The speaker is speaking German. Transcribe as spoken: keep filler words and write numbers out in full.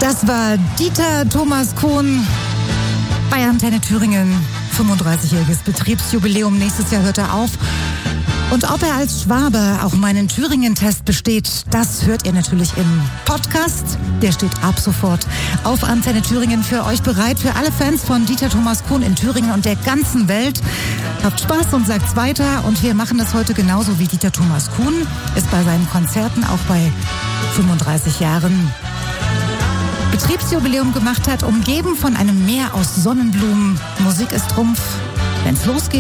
Das war Dieter Thomas Kuhn bei Antenne Thüringen. fünfunddreißigjähriges Betriebsjubiläum. Nächstes Jahr hört er auf. Und ob er als Schwabe auch meinen Thüringen-Test besteht, das hört ihr natürlich im Podcast. Der steht ab sofort auf Antenne Thüringen für euch bereit. Für alle Fans von Dieter Thomas Kuhn in Thüringen und der ganzen Welt. Habt Spaß und sagt's weiter. Und wir machen das heute genauso wie Dieter Thomas Kuhn ist bei seinen Konzerten auch bei fünfunddreißig Jahren Betriebsjubiläum gemacht hat, umgeben von einem Meer aus Sonnenblumen. Musik ist Trumpf. Wenn's losgeht.